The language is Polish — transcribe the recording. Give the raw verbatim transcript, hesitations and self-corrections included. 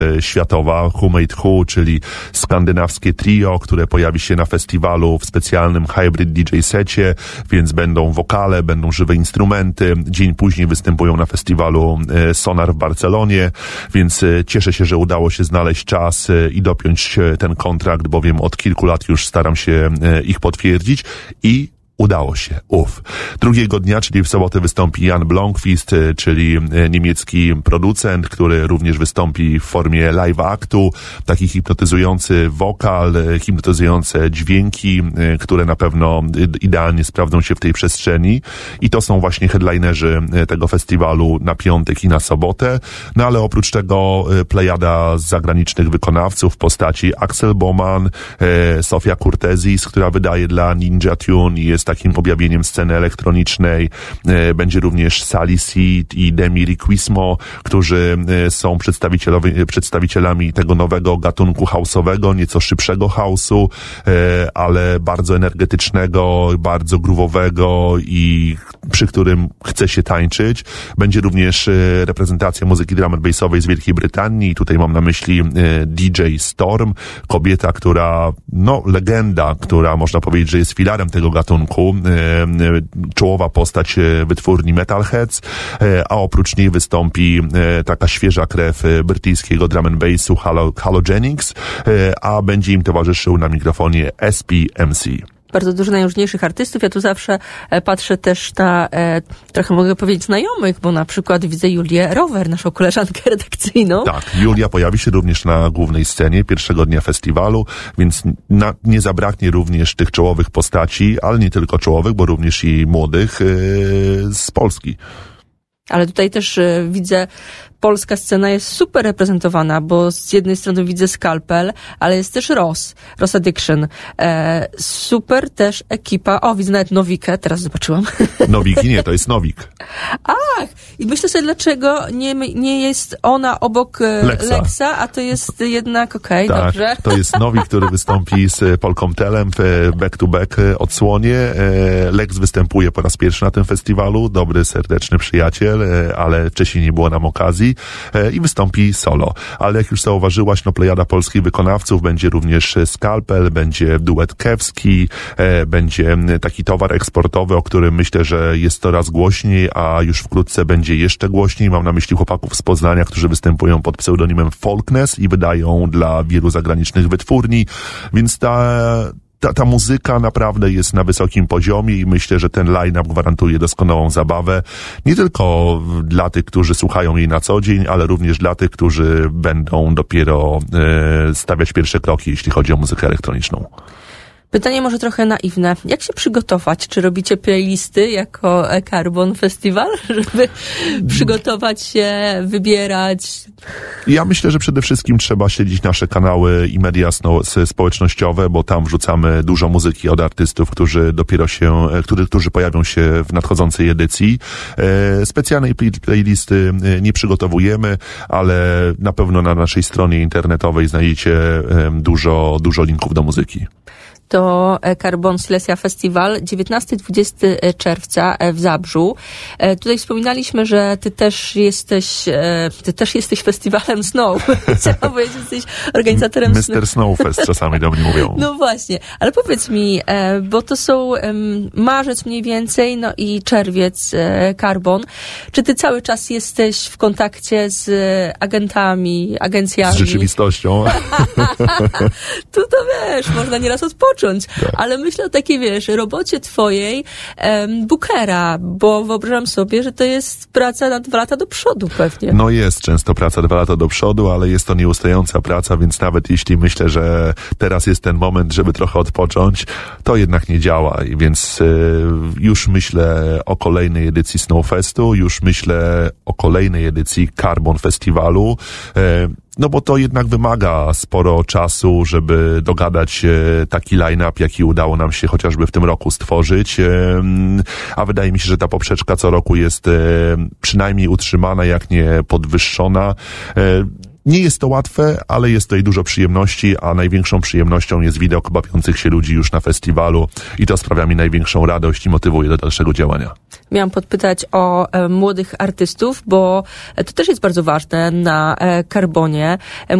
światowa, Who Made Who, czyli skandynawskie trio, które pojawi się na festiwalu w specjalnym hybrid D J secie, więc będą wokale, będą żywe instrumenty. Dzień później występują na festiwalu Sonar w Barcelonie, więc cieszę się, że udało się znaleźć czas i dopiąć ten kontrakt, bowiem od kilku lat już staram się ich potwierdzić i udało się. Uf. Drugiego dnia, czyli w sobotę, wystąpi Jan Blomqvist, czyli niemiecki producent, który również wystąpi w formie live aktu. Taki hipnotyzujący wokal, hipnotyzujące dźwięki, które na pewno idealnie sprawdzą się w tej przestrzeni. I to są właśnie headlinerzy tego festiwalu na piątek i na sobotę. No ale oprócz tego plejada zagranicznych wykonawców w postaci Axel Boman, Sofia Kurtezis, która wydaje dla Ninja Tune i jest takim objawieniem sceny elektronicznej. Będzie również Sally Seed i Demi Riquismo, którzy są przedstawicielami tego nowego gatunku house'owego, nieco szybszego house'u, ale bardzo energetycznego, bardzo groovowego i przy którym chce się tańczyć. Będzie również reprezentacja muzyki drum and bassowej z Wielkiej Brytanii. Tutaj mam na myśli D J Storm, kobieta, która, no, legenda, która można powiedzieć, że jest filarem tego gatunku, czołowa postać wytwórni Metalheads, a oprócz niej wystąpi taka świeża krew brytyjskiego drum and bassu Halogenics, a będzie im towarzyszył na mikrofonie S P M C. Bardzo dużo najróżniejszych artystów. Ja tu zawsze patrzę też na, e, trochę mogę powiedzieć, znajomych, bo na przykład widzę Julię Rower, naszą koleżankę redakcyjną. Tak, Julia pojawi się również na głównej scenie pierwszego dnia festiwalu, więc na, nie zabraknie również tych czołowych postaci, ale nie tylko czołowych, bo również i młodych e, z Polski. Ale tutaj też e, widzę, polska scena jest super reprezentowana, bo z jednej strony widzę Scalpel, ale jest też Ross, Ross Addiction. E, super też ekipa, o widzę nawet Nowikę, teraz zobaczyłam. Nowiki nie, to jest Nowik. Ach, i myślę sobie, dlaczego nie, nie jest ona obok Lexa, Lexa a to jest jednak okej, okay, tak, dobrze. To jest Nowik, który wystąpi z Polką Telem w back-to-back odsłonie. Lex występuje po raz pierwszy na tym festiwalu, dobry, serdeczny przyjaciel, ale wcześniej nie było nam okazji. I wystąpi solo. Ale jak już zauważyłaś, no plejada polskich wykonawców, będzie również Scalpel, będzie duet Kewski, e, będzie taki towar eksportowy, o którym myślę, że jest coraz głośniej, a już wkrótce będzie jeszcze głośniej. Mam na myśli chłopaków z Poznania, którzy występują pod pseudonimem Folkness i wydają dla wielu zagranicznych wytwórni, więc ta Ta, ta muzyka naprawdę jest na wysokim poziomie i myślę, że ten line-up gwarantuje doskonałą zabawę. Nie tylko dla tych, którzy słuchają jej na co dzień, ale również dla tych, którzy będą dopiero e, stawiać pierwsze kroki, jeśli chodzi o muzykę elektroniczną. Pytanie może trochę naiwne. Jak się przygotować? Czy robicie playlisty jako Carbon Festival, żeby przygotować się, wybierać? Ja myślę, że przede wszystkim trzeba śledzić nasze kanały i media społecznościowe, bo tam wrzucamy dużo muzyki od artystów, którzy dopiero się, którzy, którzy pojawią się w nadchodzącej edycji. Specjalnej playlisty nie przygotowujemy, ale na pewno na naszej stronie internetowej znajdziecie dużo, dużo linków do muzyki. To Carbon Silesia Festival, dziewiętnastego dwudziestego czerwca w Zabrzu. Tutaj wspominaliśmy, że ty też jesteś, ty też jesteś festiwalem Snow. Chciałam powiedzieć, że jesteś organizatorem Snow. mister Snowfest czasami do mnie mówią. No właśnie, ale powiedz mi, bo to są marzec mniej więcej, no i czerwiec Carbon. Czy ty cały czas jesteś w kontakcie z agentami, agencjami? Z rzeczywistością. Tu to wiesz, można nieraz odpocząć. Tak. Ale myślę o takiej, wiesz, robocie twojej um, bookera, bo wyobrażam sobie, że to jest praca na dwa lata do przodu pewnie. No jest często praca dwa lata do przodu, ale jest to nieustająca praca, więc nawet jeśli myślę, że teraz jest ten moment, żeby trochę odpocząć, to jednak nie działa. I więc y, już myślę o kolejnej edycji Snowfestu, już myślę o kolejnej edycji Carbon Festiwalu. Y, No bo to jednak wymaga sporo czasu, żeby dogadać taki line-up, jaki udało nam się chociażby w tym roku stworzyć. A wydaje mi się, że ta poprzeczka co roku jest przynajmniej utrzymana, jak nie podwyższona. Nie jest to łatwe, ale jest tutaj dużo przyjemności, a największą przyjemnością jest widok bawiących się ludzi już na festiwalu i to sprawia mi największą radość i motywuje do dalszego działania. Miałam podpytać o e, młodych artystów, bo to też jest bardzo ważne na e, Carbonie.